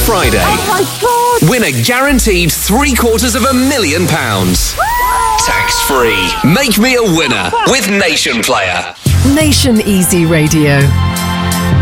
Friday. Oh my God! Win a guaranteed £750,000. Tax-free. Make me a winner with Nation Player. Nation Easy Radio.